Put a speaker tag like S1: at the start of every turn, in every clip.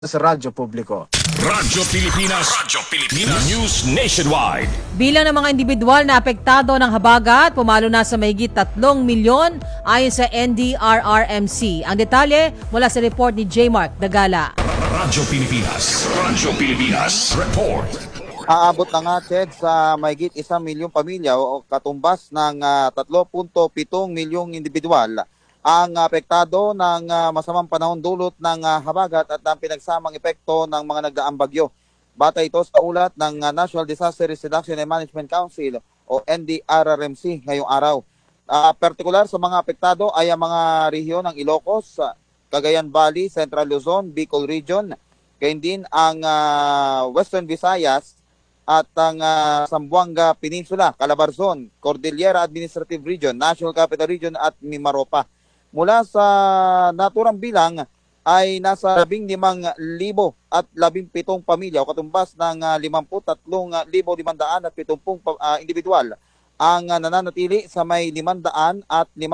S1: sa Radyo Publiko.
S2: Radyo Pilipinas. Radyo Pilipinas. News Nationwide.
S3: Bilang ng mga individual na apektado ng habagat, pumalo na sa mahigit 3 milyon ayon sa NDRRMC. Ang detalye mula sa report ni J. Mark Dagala.
S2: Radyo Pilipinas. Radyo Pilipinas. Report.
S4: Aabot na nga, Ched, sa mahigit 1 milyong pamilya o katumbas ng 3.7 milyong individual ang apektado ng masamang panahon dulot ng habagat at ang pinagsamang epekto ng mga nagdaang bagyo. Batay ito sa ulat ng National Disaster Risk Reduction and Management Council o NDRRMC ngayong araw. Partikular sa mga apektado ay ang mga rehiyon ng Ilocos, Cagayan Valley, Central Luzon, Bicol Region, gayon din ang Western Visayas at ang Zamboanga Peninsula, Calabarzon, Cordillera Administrative Region, National Capital Region at Mimaropa. Mula sa naturang bilang ay nasa 15,017 pamilya o katumbas ng 53,570 individual ang nananatili sa may 553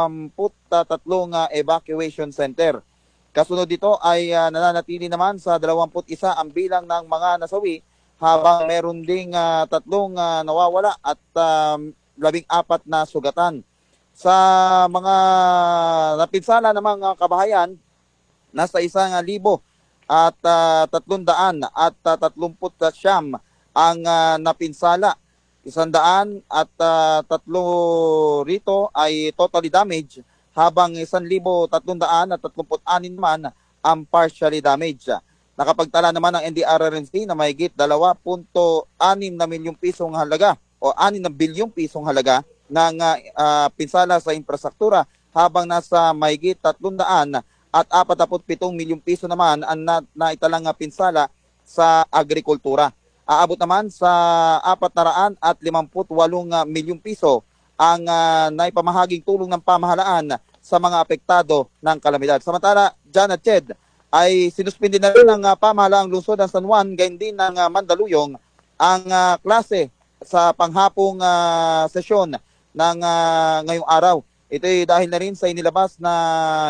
S4: evacuation center. Kasunod dito ay nananatili naman sa 21 ang bilang ng mga nasawi habang meron ding 3 nawawala at 14 na sugatan. Sa mga napinsala ng mga kabahayan, nasa 1,000 at 300 at 39 ang napinsala. 100 at 3 rito ay totally damaged, habang 1,300 at 36 naman ang partially damaged. Nakapagtala naman ng NDRRMC na mahigit 2.6 na milyong pisong halaga o 6 na bilyong pisong halaga ng pinsala sa infrastruktura, habang nasa mahigit 300 at 47 milyong piso naman ang naitalang pinsala sa agrikultura. Aabot naman sa 458 milyong piso ang naipamahaging tulong ng pamahalaan sa mga apektado ng kalamidad. Samantala, Jan at Ched, ay sinuspindi na rin ng pamahalaang lungsod ng San Juan, gayon din ng Mandaluyong, ang klase sa panghapong sesyon ng ngayong araw. Ito ay dahil na rin sa inilabas na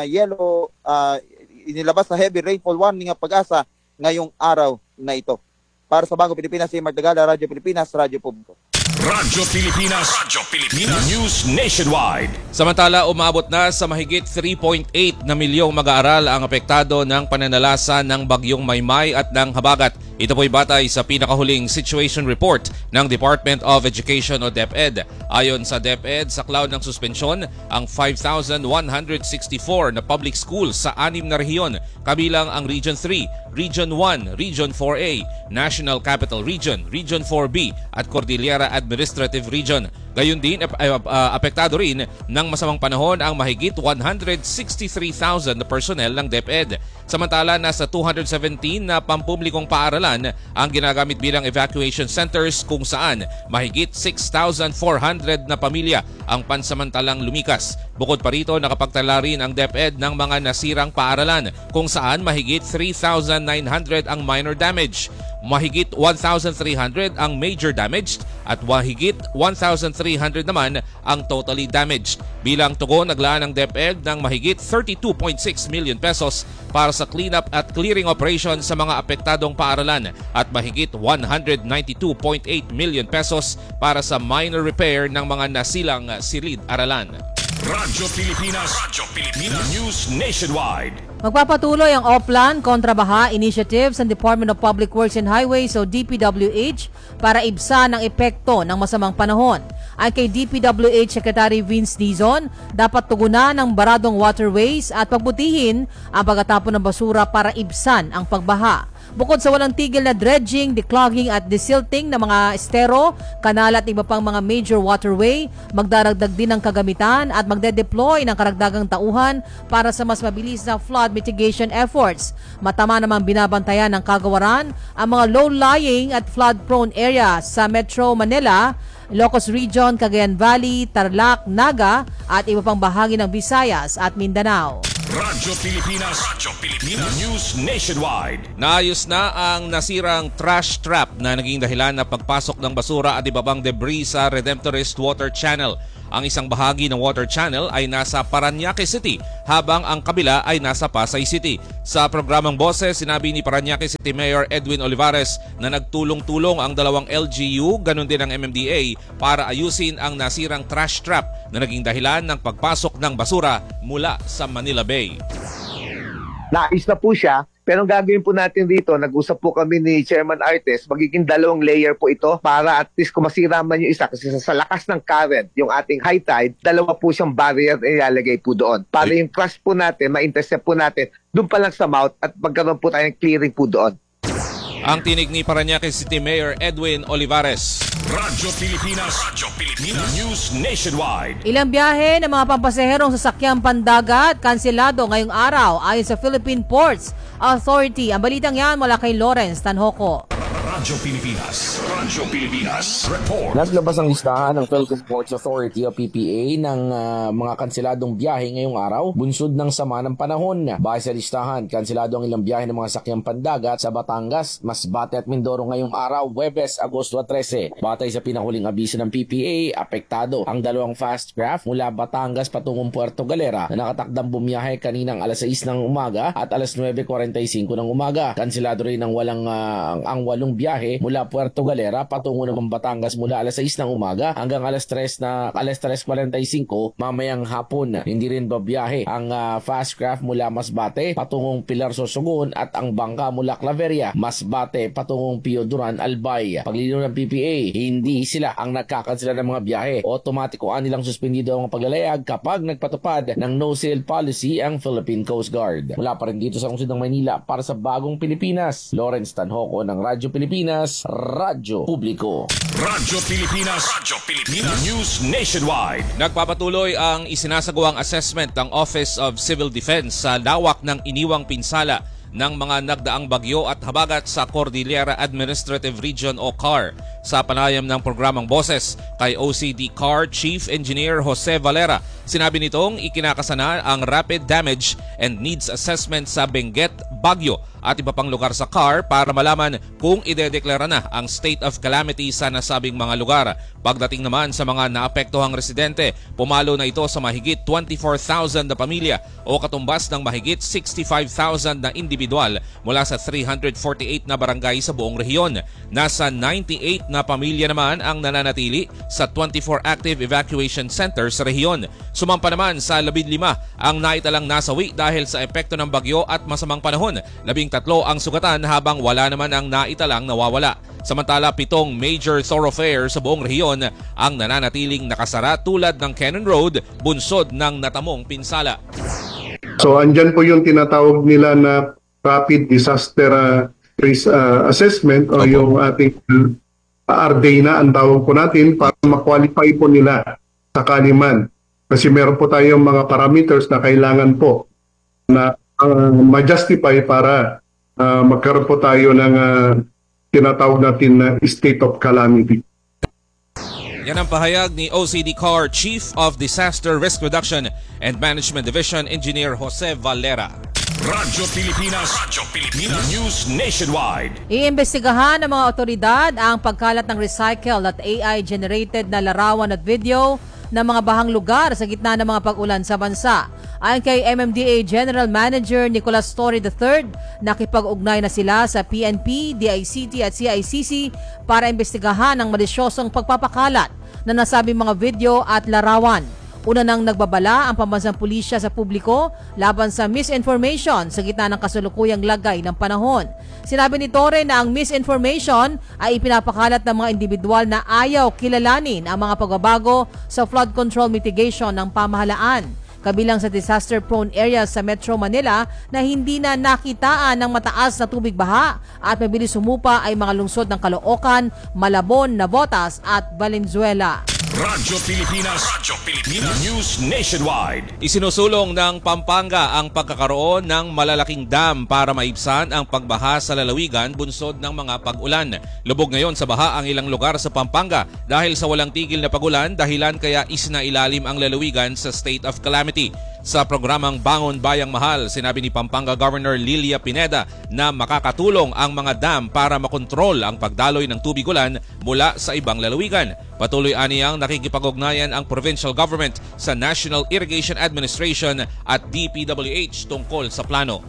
S4: heavy rainfall warning ng Pag-asa ngayong araw na ito. Para sa Bagong Pilipinas, si Mark Dagala, Radyo Pilipinas, Radyo Publiko.
S2: Radyo Pilipinas. Radyo Pilipinas. News Nationwide.
S5: Samantala, umabot na sa mahigit 3.8 na milyong mag-aaral ang apektado ng pananalasa ng bagyong Maymay at ng habagat. Ito po'y batay sa pinakahuling situation report ng Department of Education o DepEd. Ayon sa DepEd, sa cloud ng suspensyon ang 5,164 na public schools sa 6 na rehiyon, kabilang ang Region 3, Region 1, Region 4A, National Capital Region, Region 4B at Cordillera Administrative Region. Gayon din, apektado rin ng masamang panahon ang mahigit 163,000 na personnel ng DepEd. Samantala, nasa 217 na pampublikong paaralan ang ginagamit bilang evacuation centers kung saan mahigit 6,400 na pamilya ang pansamantalang lumikas. Bukod pa rito, nakapagtala rin ang DepEd ng mga nasirang paaralan kung saan mahigit 3,900 ang minor damage, mahigit 1,300 ang major damaged at mahigit 1,300 naman ang totally damaged. Bilang tugon, naglaan ng DepEd ng mahigit 32.6 million pesos para sa cleanup at clearing operation sa mga apektadong paaralan at mahigit 192.8 million pesos para sa minor repair ng mga nasilang silid-aralan.
S2: Radyo Pilipinas. Radyo Pilipinas. News Nationwide.
S3: Magpapatuloy ang Oplan kontra Baha Initiative sa Department of Public Works and Highways o DPWH para ibsan ang epekto ng masamang panahon. Ang kay DPWH Secretary Vince Dizon, dapat tugunan ng baradong waterways at pagbutihin ang pagtatapon ng basura para ibsan ang pagbaha. Bukod sa walang tigil na dredging, declogging at desilting ng mga estero, kanal at iba pang mga major waterway, magdaragdag din ng kagamitan at magde-deploy ng karagdagang tauhan para sa mas mabilis na flood mitigation efforts. Matama namang binabantayan ng kagawaran ang mga low-lying at flood-prone areas sa Metro Manila, Ilocos Region, Cagayan Valley, Tarlac, Naga at iba pang bahagi ng Visayas at Mindanao.
S2: Radyo Pilipinas. News Nationwide.
S5: Naayos na ang nasirang trash trap na naging dahilan na pagpasok ng basura at iba pang debris sa Redemptorist Water Channel. Ang isang bahagi ng water channel ay nasa Parañaque City habang ang kabila ay nasa Pasay City. Sa programang Boses, sinabi ni Parañaque City Mayor Edwin Olivares na nagtulong-tulong ang dalawang LGU, ganun din ang MMDA, para ayusin ang nasirang trash trap na naging dahilan ng pagpasok ng basura mula sa Manila Bay.
S1: Nais na po siya, pero ang gagawin po natin dito, nag-usap po kami ni Chairman Artes, magiging 2 layer po ito para at least kung masira man yung isa, kasi sa lakas ng current, yung ating high tide, 2 po siyang barrier na ilalagay po doon. Para yung crush po natin, ma-intercept po natin, doon pa lang sa mouth at magkaroon po tayong clearing po doon.
S5: Ang tinig ni Parañaque City Mayor Edwin Olivares.
S2: Radyo Pilipinas. News Nationwide.
S3: Ilang biyahe ng mga pampasaherong sasakyang pandagat kanselado ngayong araw ayon sa Philippine Ports Authority. Ang balitang yan mula kay Lawrence Tanhoco.
S2: Radyo Pilipinas. Report.
S6: Naglabas ang listahan ng Philippine Ports Authority o PPA ng mga kanseladong biyahe ngayong araw, bunsod ng sama ng panahon. Base sa listahan, kanselado ang ilang biyahe ng mga sakyang pandagat sa Batangas, Masbate at Mindoro ngayong araw, Huwebes, Agosto 13. Batay sa pinahuling abiso ng PPA, apektado ang 2 fast craft mula Batangas patungong Puerto Galera na nakatakdang bumiyahe kaninang alas 6 ng umaga at alas 9:45 ng umaga. Kanselado rin ang 8 biyahe mula Puerto Galera patungo ng Batangas mula alas 6 ng umaga hanggang alas 3:45 mamayang hapon. Hindi rin babiyahe ang fast craft mula Masbate patungong Pilar Sorsogon at ang bangka mula Claveria, Masbate patungong Pio Duran, Albay. Paglilinaw ng PPA, hindi sila ang nagkakansela ng mga biyahe. Otomatiko nilang suspendido ang paglalayag kapag nagpatupad ng no-sail policy ang Philippine Coast Guard. Mula pa rin dito sa lungsod ng Maynila para sa Bagong Pilipinas, Lawrence Tanhoco ng Radyo Pilipinas, Radyo Publiko.
S2: Radyo Pilipinas. News Nationwide.
S5: Nagpapatuloy ang isinasagawang assessment ng Office of Civil Defense sa lawak ng iniwang pinsala ng mga nagdaang bagyo at habagat sa Cordillera Administrative Region o CAR. Sa panayam ng programang Boses kay OCD CAR Chief Engineer Jose Valera, sinabi nitong ikinakasana ang rapid damage and needs assessment sa Benguet, Baguio at iba pang lugar sa CAR para malaman kung idedeklara na ang state of calamity sa nasabing mga lugar. Pagdating naman sa mga naapektuhang residente, pumalo na ito sa mahigit 24,000 na pamilya o katumbas ng mahigit 65,000 na individual mula sa 348 na barangay sa buong rehiyon. Nasa 98 na pamilya naman ang nananatili sa 24 active evacuation centers sa rehiyon. Sumampa naman sa 15 ang naitalang nasawi dahil sa epekto ng bagyo at masamang panahon. 13 ang sugatan habang wala naman ang naitalang nawawala. Samantala, 7 major thoroughfares sa buong rehiyon ang nananatiling nakasara tulad ng Cannon Road, bunsod ng natamong pinsala.
S7: So andyan po yung tinatawag nila na Rapid Disaster Risk Assessment o yung ating RDA na ang tawag po natin para ma-qualify po nila sakali man. Kasi meron po tayong mga parameters na kailangan po na ma-justify para magkaroon po tayo ng tinatawag natin na state of calamity.
S5: Yan ang pahayag ni OCD CAR Chief of Disaster Risk Reduction and Management Division Engineer Jose Valera.
S2: Radyo Pilipinas. News Nationwide.
S3: Iimbestigahan ng mga otoridad ang pagkalat ng recycled at AI-generated na larawan at video ng mga bahang lugar sa gitna ng mga pag-ulan sa bansa. Ayon kay MMDA General Manager Nicolas Torre III, nakipag-ugnay na sila sa PNP, DICT at CICC para imbestigahan ang malisyosong pagpapakalat na nasabing mga video at larawan. Una nang nagbabala ang pambansang pulisya sa publiko laban sa misinformation sa gitna ng kasalukuyang lagay ng panahon. Sinabi ni Torre na ang misinformation ay ipinapakalat ng mga individual na ayaw kilalanin ang mga pagbabago sa flood control mitigation ng pamahalaan. Kabilang sa disaster-prone areas sa Metro Manila na hindi na nakitaan ng mataas na tubig baha at mabilis sumupa ay mga lungsod ng Caloocan, Malabon, Navotas at Valenzuela.
S2: Radyo Pilipinas. News Nationwide.
S5: Isinusulong ng Pampanga ang pagkakaroon ng malalaking dam para maibsan ang pagbaha sa lalawigan bunsod ng mga pag-ulan. Lubog ngayon sa baha ang ilang lugar sa Pampanga dahil sa walang tigil na pag-ulan, dahilan kaya isinailalim ang lalawigan sa state of calamity. sa programang Bangon Bayang Mahal. Sinabi ni Pampanga Governor Lilia Pineda na makakatulong ang mga dam para makontrol ang pagdaloy ng tubig ulan mula sa ibang lalawigan. Patuloy aniyang nakikipag-ugnayan ang provincial government sa National Irrigation Administration at DPWH tungkol sa plano.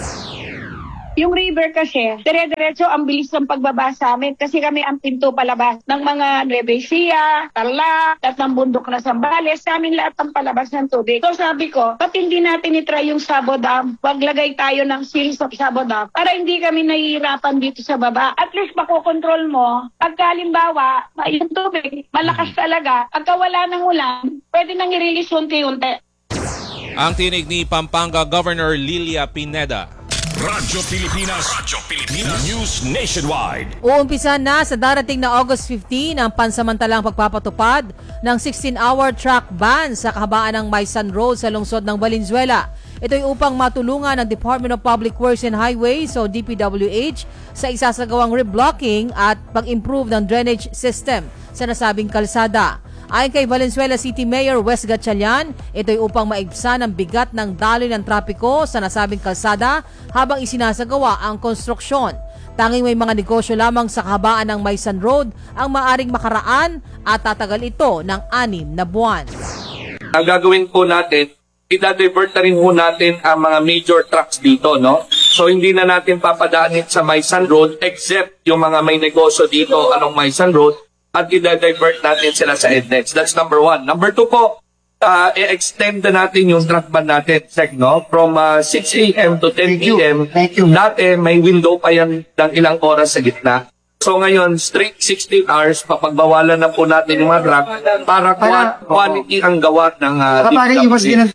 S8: Yung river kasi, dire-diretso ang bilis ng pagbaba sa amin kasi kami ang pinto palabas ng mga Nueva Ecija, Tarlac, at ng bundok na Zambales. Sa amin lahat ang palabas ng tubig. So sabi ko, ba't hindi natin itry yung Sabo Dam? Wag lagay tayo ng series of Sabo Dam para hindi kami nahihirapan dito sa baba. At least makokontrol mo. Pagka halimbawa, yung tubig, malakas talaga. Pagka wala ng ulan, pwede nang i-release unti-unti.
S5: Ang tinig ni Pampanga Governor Lilia Pineda.
S2: Radyo Pilipinas. News Nationwide.
S3: Uumpisa na sa darating na August 15 ang pansamantalang pagpapatupad ng 16-hour truck ban sa kahabaan ng Maysan Road sa lungsod ng Valenzuela. Ito'y upang matulungan ng Department of Public Works and Highways o DPWH sa isasagawang reblocking at pag-improve ng drainage system sa nasabing kalsada. Ayon kay Valenzuela City Mayor Wes Gatchalian, ito'y upang maibsan ang bigat ng daloy ng trapiko sa nasabing kalsada habang isinasagawa ang konstruksyon. Tanging may mga negosyo lamang sa kahabaan ng Maysan Road ang maaring makaraan at tatagal ito ng 6 na buwan.
S9: Ang gagawin po natin, i-divert na rin po natin ang mga major trucks dito, no? So hindi na natin papadaanin sa Maysan Road except yung mga may negosyo dito along Maysan Road at i-divert natin sila sa EDNEX. That's number 1. Number 2 po, i-extend na natin yung truck ban natin, no? From 6 a.m. to 10 p.m. Dati may window pa yan ng ilang oras sa gitna. So ngayon, straight 16 hours, papagbawalan na po natin yung mga truck para quality ang gawa ng DPWH.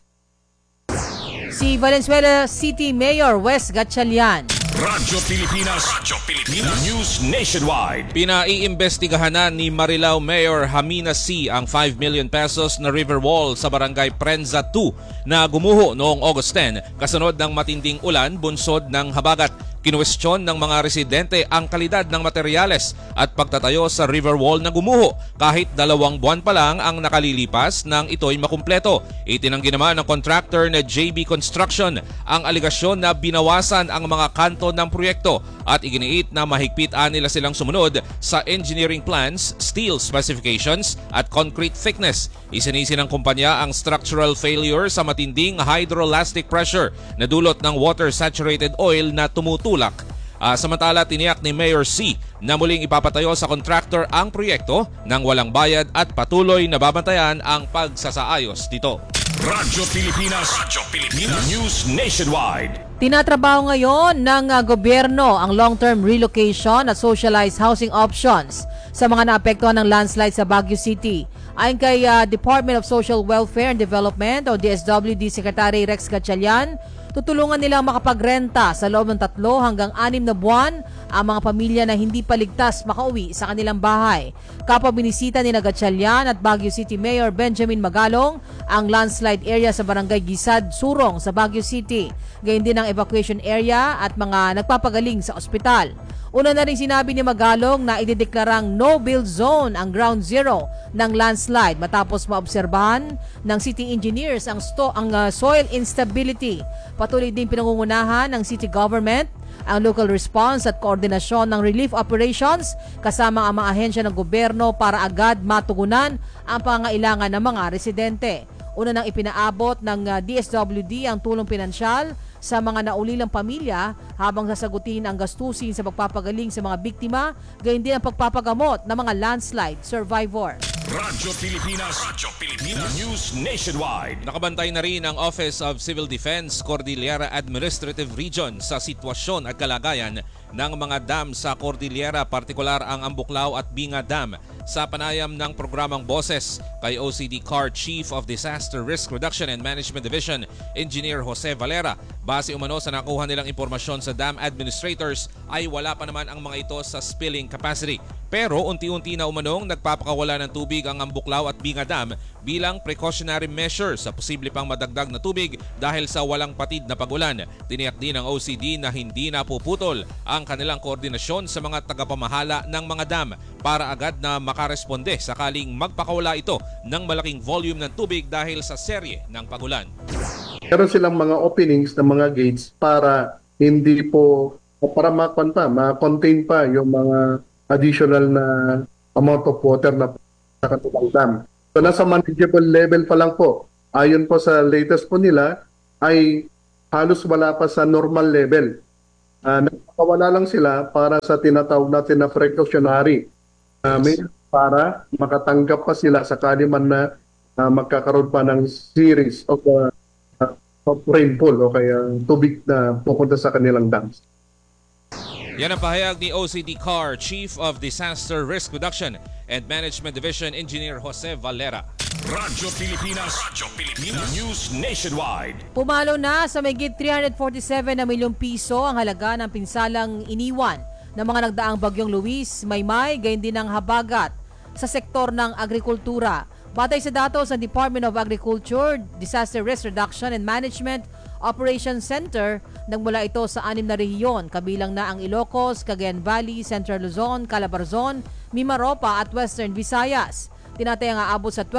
S3: Si Valenzuela City Mayor Wes Gatchalian.
S2: Radyo Pilipinas. News Nationwide.
S5: Pinaiimbestigahan na ni Marilao Mayor Hamina C. ang 5 million pesos na river wall sa barangay Prensa 2 na gumuho noong August 10 kasunod ng matinding ulan bunsod ng habagat. Kinuwestiyon ng mga residente ang kalidad ng materyales at pagtatayo sa river wall na gumuho kahit 2 buwan pa lang ang nakalilipas nang ito'y makumpleto. Itinanggi naman ng contractor na JB Construction ang aligasyon na binawasan ang mga kanto ng proyekto at iginiit na mahigpitan nila silang sumunod sa engineering plans, steel specifications at concrete thickness. Isinisi ng kumpanya ang structural failure sa matinding hydroelastic pressure na dulot ng water-saturated oil na tumutulak. Samantala, tiniyak ni Mayor C na muling ipapatayo sa contractor ang proyekto nang walang bayad at patuloy na babantayan ang pagsasaayos dito.
S2: Radyo Pilipinas. News Nationwide.
S3: Tinatrabaho ngayon ng gobyerno ang long-term relocation at socialized housing options sa mga naapektuhan ng landslide sa Baguio City. Ayon kay Department of Social Welfare and Development o DSWD Secretary Rex Gatchalian, tutulungan nilang makapagrenta sa loob ng 3 hanggang 6 na buwan ang mga pamilya na hindi pa ligtas makauwi sa kanilang bahay. Kapwa binisita ni Gatchalian at Baguio City Mayor Benjamin Magalong ang landslide area sa Barangay Gisad, Surong sa Baguio City. Gayon din ang evacuation area at mga nagpapagaling sa ospital. Una na rin sinabi ni Magalong na idedeklarang no-build zone ang ground zero ng landslide matapos maobserbahan ng city engineers ang soil instability. Patuloy din pinangungunahan ng city government ang local response at koordinasyon ng relief operations kasama ang mga ahensya ng gobyerno para agad matugunan ang pangangailangan ng mga residente. Una nang ipinaabot ng DSWD ang tulong pinansyal sa mga naulilang pamilya habang sasagutin ang gastusin sa pagpapagaling sa mga biktima, gayon din ang pagpapagamot ng mga landslide survivor.
S2: Radyo Pilipinas. News Nationwide.
S5: Nakabantay na rin ang Office of Civil Defense Cordillera Administrative Region sa sitwasyon at kalagayan ng mga dam sa Cordillera, partikular ang Ambuklao at Binga Dam. Sa panayam ng programang Boses kay OCD CAR Chief of Disaster Risk Reduction and Management Division, Engineer Jose Valera, base umano sa nakuha nilang impormasyon sa dam administrators ay wala pa naman ang mga ito sa spilling capacity. Pero unti-unti na umanong nagpapakawala ng tubig ang Ambuklao at Binga Dam bilang precautionary measure sa posible pang madagdag na tubig dahil sa walang patid na pag-ulan. Tiniyak din ng OCD na hindi napuputol ang kanilang koordinasyon sa mga tagapamahala ng mga dam para agad na makaresponde sakaling magpakawala ito ng malaking volume ng tubig dahil sa serye ng pag-ulan.
S7: meron silang mga openings ng mga gates para hindi po, para ma-contain pa yung mga additional na amount of water na sa kanilang dam. So nasa manageable level pa lang po. Ayon po sa latest po nila ay halos wala pa sa normal level. Nakawala lang sila para sa tinatawag natin na precautionary para makatanggap pa sila sakali man na magkakaroon pa ng series of rainfall o kaya tubig na pupunta sa kanilang dams.
S5: Yan ang pahayag ni OCD CAR Chief of Disaster Risk Reduction and Management Division Engineer Jose Valera.
S2: Radyo Pilipinas. News Nationwide.
S3: Pumalo na sa mahigit 347 na milyong piso ang halaga ng pinsalang iniwan ng mga nagdaang bagyong Luis, Maymay, gayon din ang habagat sa sektor ng agrikultura. Batay sa datos ng Department of Agriculture, Disaster Risk Reduction and Management Operations Center, nagmula ito sa 6 na rehiyon, kabilang na ang Ilocos, Cagayan Valley, Central Luzon, Calabarzon, Mimaropa at Western Visayas. Tinatayang aabot sa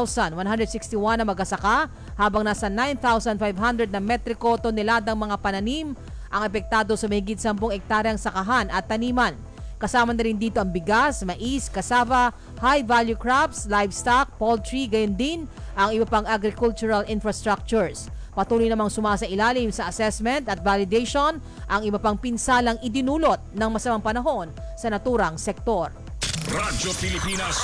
S3: 12,161 na magsasaka, habang nasa 9,500 na metriko toneladang mga pananim ang epektado sa mahigit 10 ektaryang sakahan at taniman. Kasama na rin dito ang bigas, mais, cassava, high-value crops, livestock, poultry, gayon din ang iba pang agricultural infrastructures. Patuloy namang sumasailalim sa assessment at validation ang iba pang pinsalang idinulot ng masamang panahon sa naturang sektor.
S2: Radyo Pilipinas.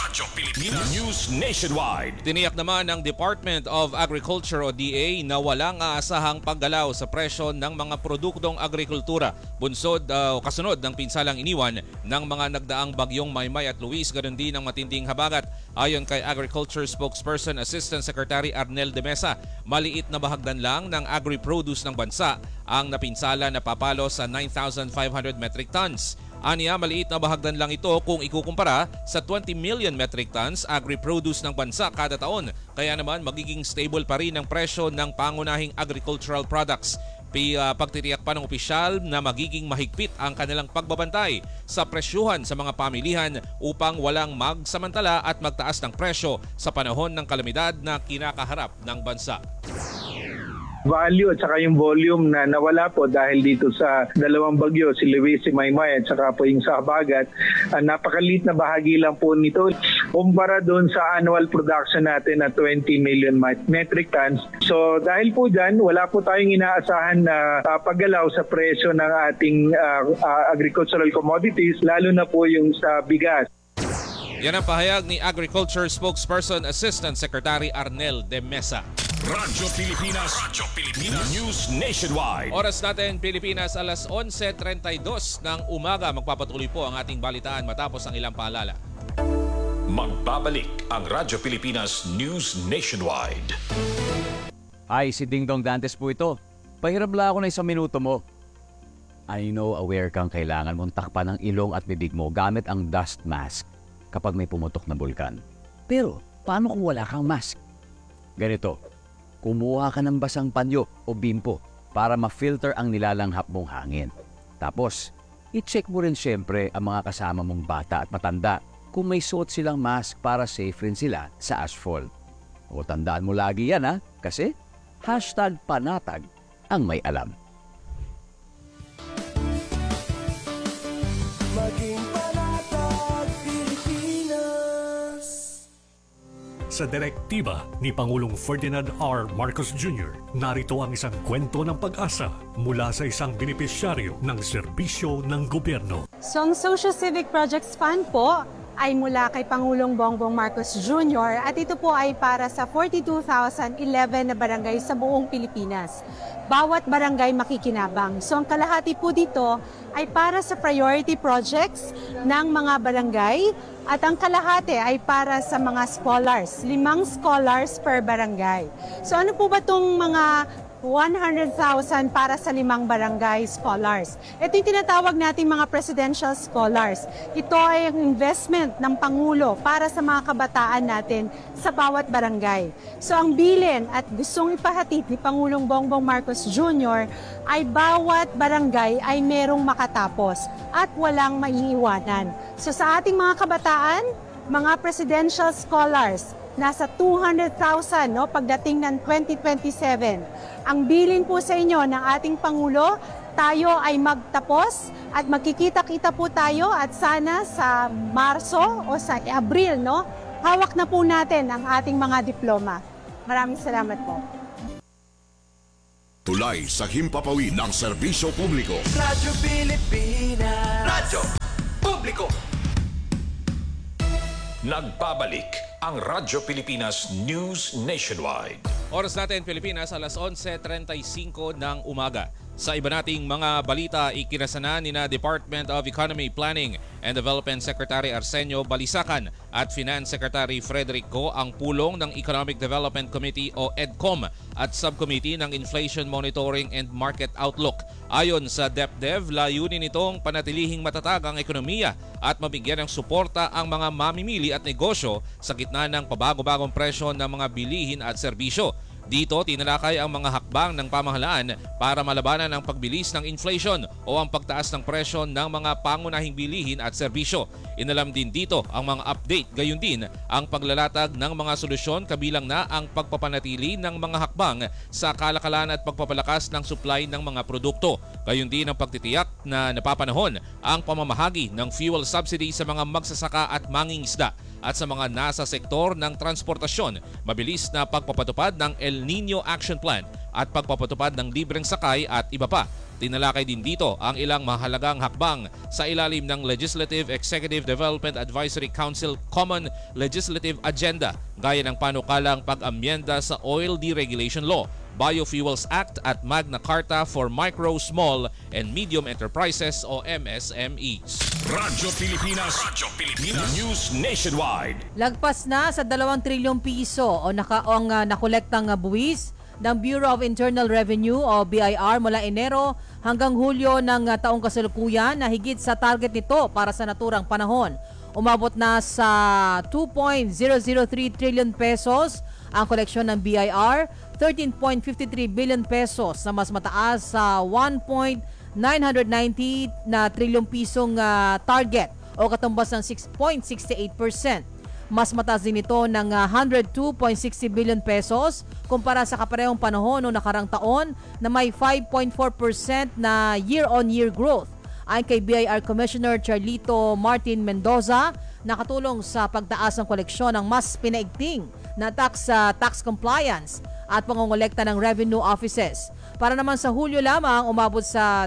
S2: News Nationwide.
S5: Tiniyak naman ng Department of Agriculture o DA na walang aasahang paggalaw sa presyo ng mga produktong agrikultura bunsod o kasunod ng pinsalang iniwan ng mga nagdaang bagyong Maymay at Luis, ganoon din ang matinding habagat. Ayon kay Agriculture Spokesperson Assistant Secretary Arnel de Mesa, maliit na bahagdan lang ng agri-produce ng bansa ang napinsala na papalo sa 9,500 metric tons. Aniya, maliit na bahagdan lang ito kung ikukumpara sa 20 million metric tons agri-produce ng bansa kada taon. Kaya naman magiging stable pa rin ang presyo ng pangunahing agricultural products. Pagtitiyak pa ng opisyal na magiging mahigpit ang kanilang pagbabantay sa presyuhan sa mga pamilihan upang walang magsamantala at magtaas ng presyo sa panahon ng kalamidad na kinakaharap ng bansa.
S10: Value at saka yung volume na nawala po dahil dito sa dalawang bagyo, si Luis, si Maymay at saka po yung sa habagat, napakaliit na bahagi lang po nito kumpara doon sa annual production natin na 20 million metric tons. So dahil po dyan, wala po tayong inaasahan na paggalaw sa presyo ng ating agricultural commodities, lalo na po yung sa bigas.
S5: Yan ang pahayag ni Agriculture Spokesperson Assistant Secretary Arnel de Mesa.
S2: Radyo Pilipinas. News Nationwide.
S5: Oras natin Pilipinas, alas 11:32 ng umaga. Magpapatuloy po ang ating balitaan matapos ang ilang paalala.
S2: Magbabalik ang Radyo Pilipinas News Nationwide.
S11: Ay, si Ding Dong Dantes po ito. Pahirap lang ako na 1 minuto mo. I know aware kang kailangan mong takpan ng ilong at bibig mo gamit ang dust mask kapag may pumutok na bulkan. Pero, paano kung wala kang mask? Ganito, kumuha ka ng basang panyo o bimpo para ma-filter ang nilalanghap mong hangin. Tapos, i-check mo rin syempre ang mga kasama mong bata at matanda kung may suot silang mask para safe rin sila sa ashfall. O tandaan mo lagi yan ha, kasi #panatag ang may alam.
S12: Maging panatag Pilipinas.
S13: Sa direktiba ni Pangulong Ferdinand R. Marcos Jr., narito ang isang kwento ng pag-asa mula sa isang benepisyaryo ng serbisyo ng gobyerno.
S14: So ang Social Civic Projects Fund po ay mula kay Pangulong Bongbong Marcos Jr. at ito po ay para sa 42,011 na barangay sa buong Pilipinas. Bawat barangay makikinabang. So ang kalahati po dito ay para sa priority projects ng mga barangay at ang kalahati ay para sa mga scholars. 5 scholars per barangay. So ano po ba itong mga 100,000 para sa 5 barangay scholars? Ito yung tinatawag nating mga presidential scholars. Ito ay ang investment ng Pangulo para sa mga kabataan natin sa bawat barangay. So ang bilin at gustong ipahatid ni Pangulong Bongbong Marcos Jr. ay bawat barangay ay merong makatapos at walang maiiwanan. So sa ating mga kabataan, mga presidential scholars, nasa 200,000 no, pagdating ng 2027. Ang bilin po sa inyo ng ating Pangulo, tayo ay magtapos at magkikita-kita po tayo at sana sa Marso o sa Abril, no, hawak na po natin ang ating mga diploma. Maraming salamat po.
S2: Tulay sa himpapawid ng serbisyo publiko.
S12: Radyo Pilipinas. Radyo Publiko.
S2: Nagbabalik ang Radyo Pilipinas News Nationwide.
S5: Oras natin Pilipinas, alas 11:35 ng umaga. Sa iba nating mga balita, ikinasana ni na Department of Economy, Planning and Development Secretary Arsenio Balisacan at Finance Secretary Frederick Go ang pulong ng Economic Development Committee o EDCOM at Subcommittee ng Inflation Monitoring and Market Outlook. Ayon sa DepDev, layunin nitong panatilihing matatag ang ekonomiya at mabigyan ng suporta ang mga mamimili at negosyo sa gitna ng pabago-bagong presyo ng mga bilihin at serbisyo. Dito, tinalakay ang mga hakbang ng pamahalaan para malabanan ang pagbilis ng inflation o ang pagtaas ng presyo ng mga pangunahing bilihin at serbisyo. Inalam din dito ang mga update, gayon din ang paglalatag ng mga solusyon kabilang na ang pagpapanatili ng mga hakbang sa kalakalan at pagpapalakas ng supply ng mga produkto. Gayon din ang pagtitiyak na napapanahon ang pamamahagi ng fuel subsidy sa mga magsasaka at mangingisda. At sa mga nasa sektor ng transportasyon, mabilis na pagpapatupad ng El Nino Action Plan at pagpapatupad ng libreng sakay at iba pa. Tinalakay din dito ang ilang mahalagang hakbang sa ilalim ng Legislative Executive Development Advisory Council Common Legislative Agenda gaya ng panukalang pag-amyenda sa Oil Deregulation Law, Biofuels Act at Magna Carta for Micro, Small and Medium Enterprises o MSMEs.
S2: Radyo Pilipinas. Radyo Pilipinas News Nationwide.
S3: Lagpas na sa 2 trilyong piso o nakolektang buwis ng Bureau of Internal Revenue o BIR mula Enero hanggang Hulyo ng taong kasalukuyan na higit sa target nito para sa naturang panahon. Umabot na sa 2.003 trillion pesos ang koleksyon ng BIR, 13.53 billion pesos na mas mataas sa 1.990 na trilyong pisong target o katumbas ng 6.68%. Mas mataas din ito ng 102.60 billion pesos kumpara sa kaparehong panahon noong nakarang taon na may 5.4% na year-on-year growth. Ayon kay BIR Commissioner Charlito Martin Mendoza, nakatulong sa pagtaas ng koleksyon ng mas pinaigting na tax compliance at pangongolekta ng revenue offices. Para naman sa Hulyo lamang, umabot sa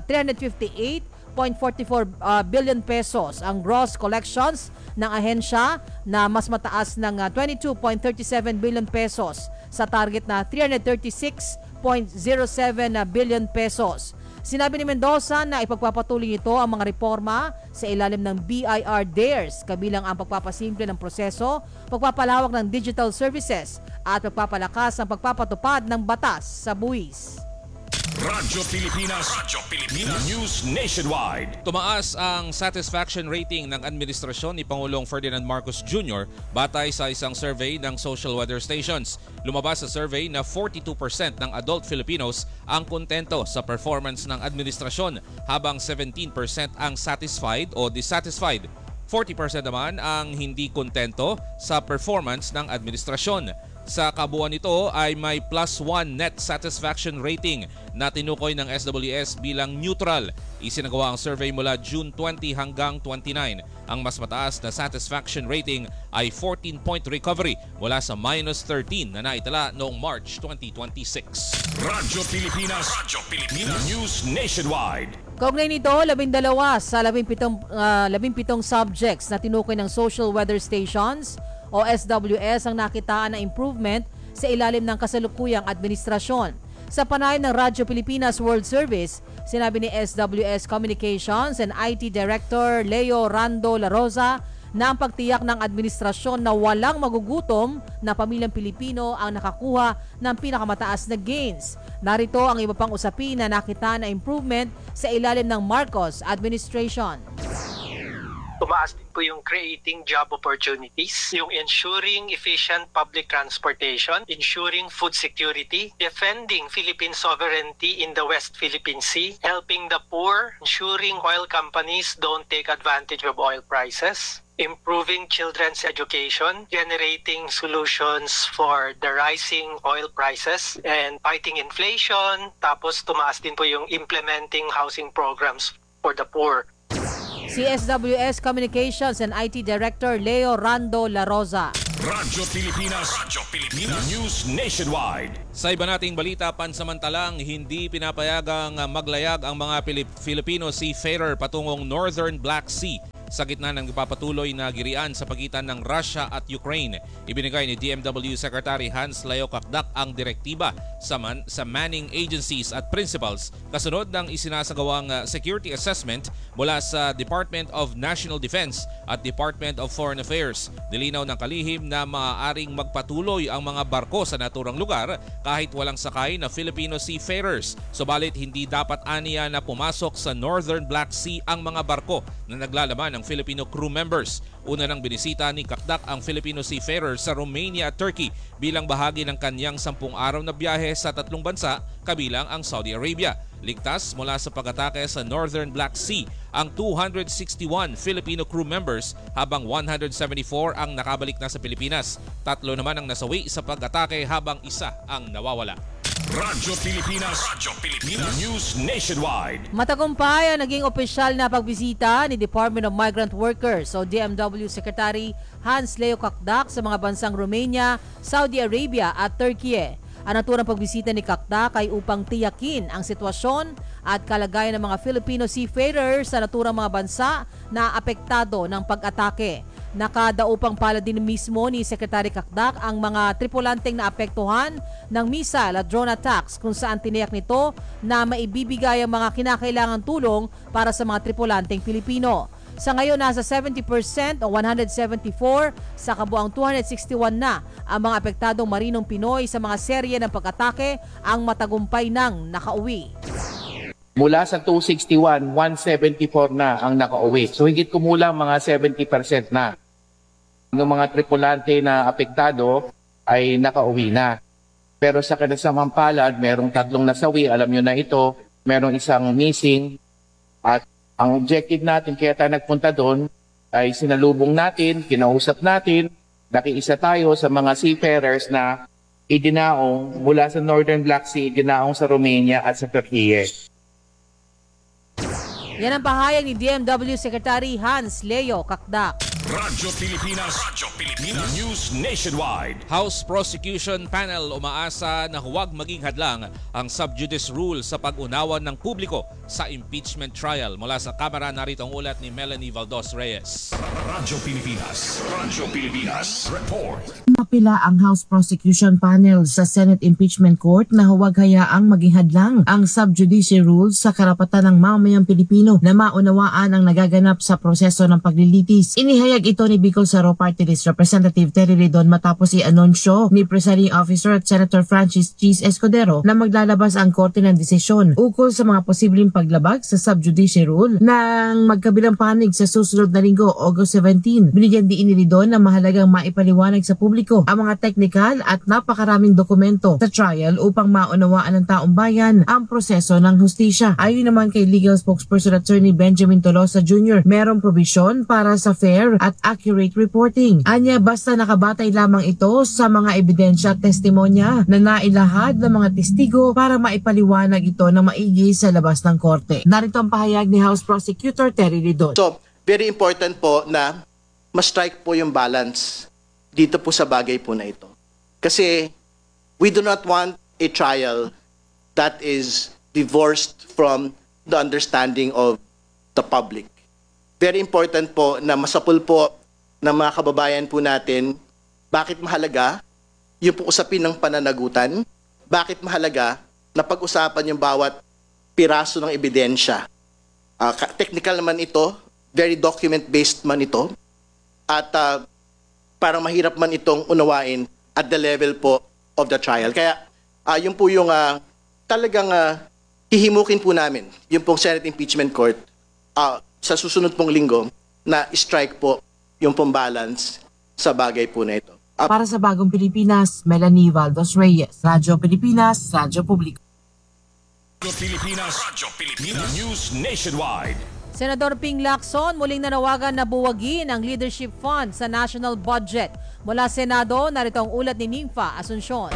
S3: 358.44 billion pesos ang gross collections ng ahensya na mas mataas ng 22.37 billion pesos sa target na 336.07 billion pesos. Sinabi ni Mendoza na ipagpapatuloy nito ang mga reforma sa ilalim ng BIR DARES, kabilang ang pagpapasimple ng proseso, pagpapalawak ng digital services at pagpapalakas ng pagpapatupad ng batas sa buwis.
S2: Radyo Pilipinas. Radyo Pilipinas News Nationwide.
S5: Tumaas ang satisfaction rating ng administrasyon ni Pangulong Ferdinand Marcos Jr. batay sa isang survey ng social weather stations. Lumabas sa survey na 42% ng adult Filipinos ang kontento sa performance ng administrasyon, habang 17% ang satisfied o dissatisfied. 40% naman ang hindi kontento sa performance ng administrasyon. Sa kabuuan nito ay may +1 net satisfaction rating na tinukoy ng SWS bilang neutral. Isinagawa ang survey mula June 20 hanggang 29. Ang mas mataas na satisfaction rating ay 14-point recovery mula sa -13 na naitala noong March 2026.
S2: Radyo Pilipinas. Radyo Pilipinas News Nationwide.
S3: Kaugnay nito, 12 sa 17 subjects na tinukoy ng social weather stations o SWS ang nakitaan na improvement sa ilalim ng kasalukuyang administrasyon. Sa panayam ng Radyo Pilipinas World Service, sinabi ni SWS Communications and IT Director Leo Rando La Rosa na ang pagtiyak ng administrasyon na walang magugutom na pamilyang Pilipino ang nakakuha ng pinakamataas na gains. Narito ang iba pang usapin na nakitaan na improvement sa ilalim ng Marcos administration.
S15: Tumaas din po yung creating job opportunities, yung ensuring efficient public transportation, ensuring food security, defending Philippine sovereignty in the West Philippine Sea, helping the poor, ensuring oil companies don't take advantage of oil prices, improving children's education, generating solutions for the rising oil prices, and fighting inflation. Tapos tumaas din po yung implementing housing programs for the poor.
S3: CSWS Communications and IT Director Leo Rando La Rosa.
S2: Radyo Pilipinas. News Nationwide.
S5: Sa iba nating balita, pansamantalang hindi pinapayagang maglayag ang mga Filipino seafarer patungong Northern Black Sea sa gitna ng ipapatuloy na girian sa pagitan ng Russia at Ukraine. Ibinigay ni DMW Secretary Hans Leo Kakdak ang direktiba sa manning agencies at principals kasunod ng isinasagawang security assessment mula sa Department of National Defense at Department of Foreign Affairs. Nilinaw ng kalihim na maaaring magpatuloy ang mga barko sa naturang lugar kahit walang sakay na Filipino seafarers. Subalit hindi dapat aniya na pumasok sa Northern Black Sea ang mga barko na naglalaman ng Filipino crew members. Una nang binisita ni Kakdak ang Filipino seafarers sa Romania at Turkey bilang bahagi ng kanyang 10 araw na biyahe sa 3 bansa kabilang ang Saudi Arabia. Ligtas mula sa pag-atake sa Northern Black Sea ang 261 Filipino crew members habang 174 ang nakabalik na sa Pilipinas. 3 naman ang nasawi sa pag-atake habang 1 ang nawawala.
S2: Radyo Pilipinas. News Nationwide.
S3: Matagumpay ang naging opisyal na pagbisita ni Department of Migrant Workers o DMW Secretary Hans Leo Kakdak sa mga bansang Romania, Saudi Arabia at Turkey. Ang naturang pagbisita ni Kakdak ay upang tiyakin ang sitwasyon at kalagayan ng mga Filipino seafarers sa naturang mga bansa na apektado ng pag-atake. Nakadaupang pala din mismo ni Secretary Kakdak ang mga tripulanteng naapektuhan ng missile at drone attacks kung saan tiniyak nito na maibibigay ang mga kinakailangang tulong para sa mga tripulanteng Pilipino. Sa ngayon, nasa 70% o 174 sa kabuang 261 na ang mga apektadong marinong Pinoy sa mga serye ng pag-atake ang matagumpay nang nakauwi.
S16: Mula sa 261, 174 na ang nakauwi. So higit kumulang mga 70% na. Ng mga tripulante na apektado ay nakauwi na. Pero sa kanasamang palad, merong 3 nasawi. Alam nyo na ito, merong 1 missing. At ang objective natin, kaya tayo nagpunta doon, ay sinalubong natin, kinausap natin, nakiisa tayo sa mga seafarers na idinaong mula sa Northern Black Sea, idinaong sa Romania at sa Turkey.
S3: Yan ang pahayag ni DMW Secretary Hans Leo Kakdak.
S2: Radyo Pilipinas. News Nationwide.
S5: House Prosecution Panel umaasa na huwag maging hadlang ang sub judice rule sa pag-unawan ng publiko sa impeachment trial. Mula sa Kamara, narito ang ulat ni Melanie Valdos Reyes.
S2: Radyo Pilipinas. Report.
S17: Napila ang House Prosecution Panel sa Senate Impeachment Court na huwag hayaang maging hadlang ang sub judice rule sa karapatan ng mamayang Pilipino na maunawaan ang nagaganap sa proseso ng paglilitis. Inihayag ito ni Bicol Saro Party List Representative Terry Ridon matapos i-anunsyo ni Presiding Officer at Senator Francis Cheese Escudero na maglalabas ang korte ng desisyon ukol sa mga posibleng paglabag sa sub judice rule ng magkabilang panig sa susunod na linggo, August 17. Binigyan din ni Ridon na mahalagang maipaliwanag sa publiko ang mga teknikal at napakaraming dokumento sa trial upang maunawaan ng taong bayan ang proseso ng hustisya. Ayon naman kay legal spokesperson Attorney Benjamin Tolosa Jr., merong provision para sa fair at accurate reporting. Anya, basta nakabatay lamang ito sa mga ebidensya at testimonya na nailahad ng mga testigo para maipaliwanag ito na maigi sa labas ng korte. Narito ang pahayag ni House Prosecutor Terry Ridon.
S18: So, very important po na ma-strike po yung balance dito po sa bagay po na ito. Kasi we do not want a trial that is divorced from the understanding of the public. Very important po na masapul po ng mga kababayan po natin bakit mahalaga yung po usapin ng pananagutan, bakit mahalaga na pag-usapan yung bawat piraso ng ebidensya. Technical naman ito, very document-based man ito, at parang mahirap man itong unawain at the level po of the trial. Kaya yun po yung talagang hihimukin po namin, yung pong Senate Impeachment Court, sa susunod pong linggo na strike po yung pong balance sa bagay po na ito.
S17: Para sa Bagong Pilipinas, Melanie Valdos Reyes, Radyo Pilipinas, Radyo Publiko.
S2: Radyo Pilipinas. News Nationwide.
S3: Senador Ping Lacson muling nanawagan na buwagin ang leadership fund sa national budget. Mula Senado, narito ang ulat ni Nympha Asuncion.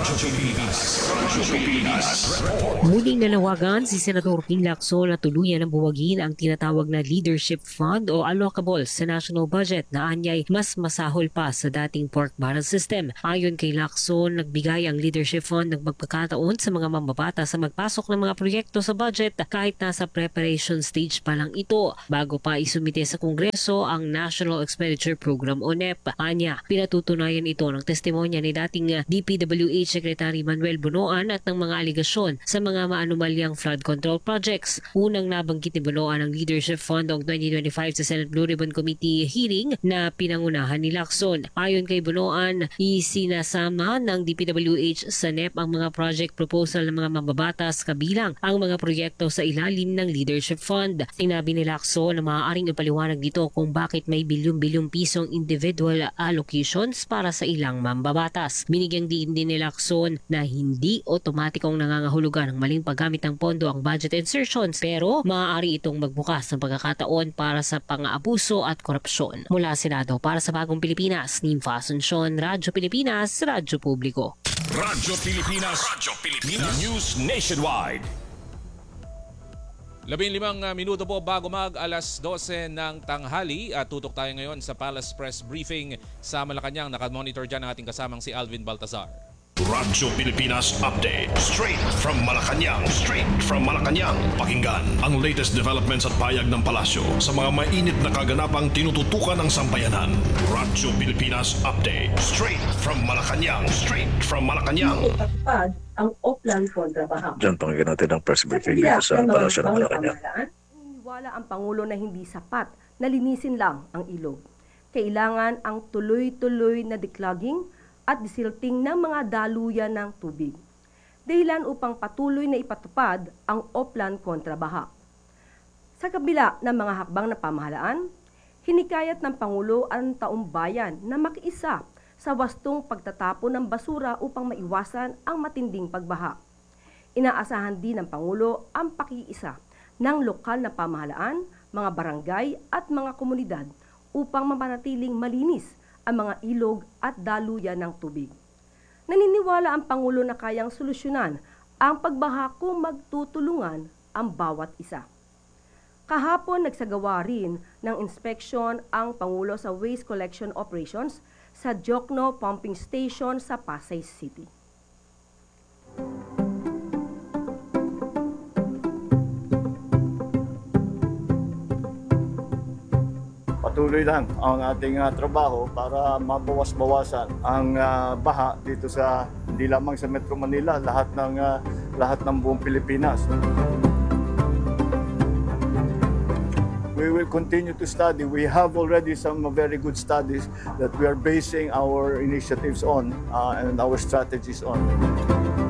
S19: Muling nanawagan si Senador Ping Lacson na tuluyan ng buwagin ang tinatawag na leadership fund o allocable sa national budget na anyay mas masahol pa sa dating pork barrel system. Ayon kay Lacson, nagbigay ang leadership fund ng pagkakataon sa mga mamabata sa magpasok ng mga proyekto sa budget kahit nasa preparation stage pa lang ito bago pa isumite sa Kongreso ang National Expenditure Program o NEP. Anya, pinatutunayan ito ng testimonya ni dating DPWH Secretary Manuel Bunoan at ng mga aligasyon sa mga maanumalyang flood control projects. Unang nabanggit ni Bunoan ang Leadership Fund noong 2025 sa Senate Blue Ribbon Committee hearing na pinangunahan ni Lacson. Ayon kay Bunoan, isinasama ng DPWH sa NEP ang mga project proposal ng mga mambabatas kabilang ang mga proyekto sa ilalim ng Leadership Fund. Sinabi ni Lacson na maaaring ipaliwanag dito kung bakit may bilyong-bilyong pisong individual allocations para sa ilang mambabatas. Binigyang diin din ni Lacson na hindi otomatikong nangangahulugan ng maling paggamit ng pondo ang budget insertions pero maaari itong magbukas ng pagkakataon para sa pang-aabuso at korupsyon. Mula Senado para sa Bagong Pilipinas, Nympha Asuncion, Radyo Pilipinas, Radyo Publiko.
S2: Radyo Pilipinas, News Nationwide.
S5: 15 minuto po bago mag alas 12 ng tanghali at tutok tayo ngayon sa Palace Press Briefing sa Malacanang. Nakamonitor dyan ang ating kasamang si Alvin Baltazar.
S2: Radyo Pilipinas Update. Straight from Malacanang. Pakinggan ang latest developments at payag ng palasyo sa mga mainit na kaganapang tinututukan ng sambayanan. Radyo Pilipinas Update. Straight from Malacanang.
S20: Ipatupad ang Oplan kontrabaha.
S21: Diyan pakinggan natin ang press briefing dito sa palasyo ng Malacanang.
S22: Naniniwala ang Pangulo na hindi sapat na linisin lang ang ilog. Kailangan ang tuloy-tuloy na declogging at desilting ng mga daluyan ng tubig. Dahilan upang patuloy na ipatupad ang Oplan kontrabaha. Sa kabila ng mga hakbang na pamahalaan, hinikayat ng Pangulo ang taong bayan na makiisa sa wastong pagtatapon ng basura upang maiwasan ang matinding pagbaha. Inaasahan din ng Pangulo ang pakiisa ng lokal na pamahalaan, mga barangay at mga komunidad upang mapanatiling malinis ang mga ilog at daluyan ng tubig. Naniniwala ang Pangulo na kayang solusyonan ang pagbaha kung magtutulungan ang bawat isa. Kahapon nagsagawa rin ng inspeksyon ang Pangulo sa waste collection operations sa Jokno Pumping Station sa Pasay City.
S23: Patuloy lang ang ating trabaho para mabawas-bawasan ang baha dito sa hindi lamang sa Metro Manila, lahat ng buong Pilipinas. We will continue to study. We have already some very good studies that we are basing our initiatives on and our strategies on.